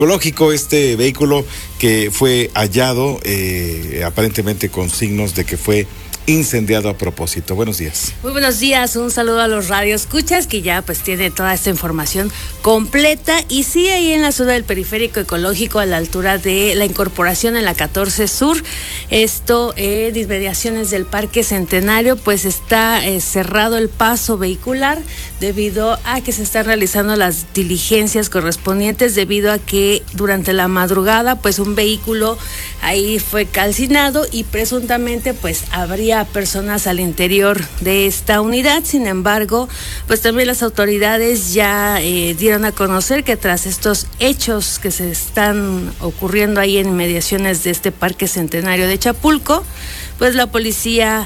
ecológico este vehículo que fue hallado aparentemente con signos de que fue incendiado a propósito. Buenos días. Muy buenos días, un saludo a los radioescuchas que ya pues tiene toda esta información completa. Y sí, ahí en la zona del periférico ecológico a la altura de la incorporación en la 14 Sur, esto de inmediaciones del Parque Centenario, pues está cerrado el paso vehicular debido a que se están realizando las diligencias correspondientes, debido a que durante la madrugada pues un vehículo ahí fue calcinado y presuntamente pues habría personas al interior de esta unidad. Sin embargo, pues también las autoridades ya dieron a conocer que tras estos hechos que se están ocurriendo ahí en inmediaciones de este Parque Centenario de Chapulco, pues la policía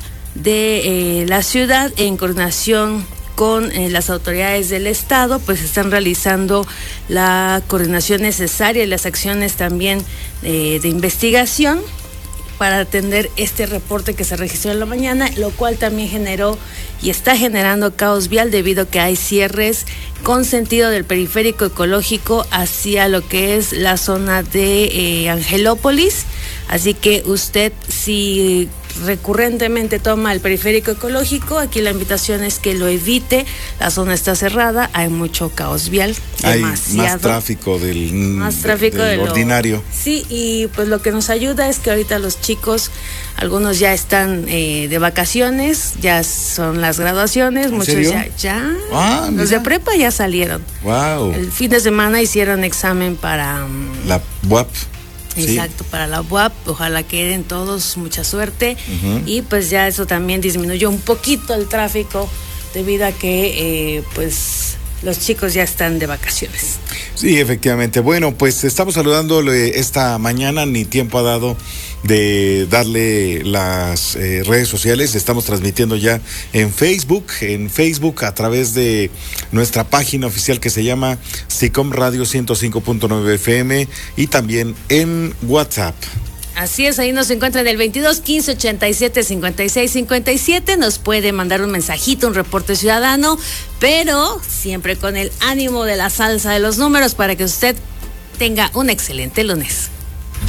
de la ciudad, en coordinación con las autoridades del estado, pues están realizando la coordinación necesaria y las acciones también de investigación para atender este reporte que se registró en la mañana, lo cual también generó y está generando caos vial debido a que hay cierres con sentido del periférico ecológico hacia lo que es la zona de Angelópolis. Así que usted, si recurrentemente toma el periférico ecológico, aquí la invitación es que lo evite. La zona está cerrada, hay mucho caos vial, hay demasiado. más tráfico del ordinario. Sí, y pues lo que nos ayuda es que ahorita los chicos, algunos ya están de vacaciones, ya son las graduaciones, muchos ya los de prepa ya salieron. Wow. El fin de semana hicieron examen para la UAP. Exacto, sí, para la UAP, ojalá queden todos, mucha suerte. Y pues ya eso también disminuyó un poquito el tráfico debido a que pues los chicos ya están de vacaciones. Sí, efectivamente. Bueno, pues estamos saludándole esta mañana, ni tiempo ha dado de darle las redes sociales. Estamos transmitiendo ya en Facebook a través de nuestra página oficial que se llama SICOM Radio 105.9 FM y también en WhatsApp. Así es, ahí nos encuentran el 22 15 87 56 57. Nos puede mandar un mensajito, un reporte ciudadano, pero siempre con el ánimo de la salsa de los números para que usted tenga un excelente lunes.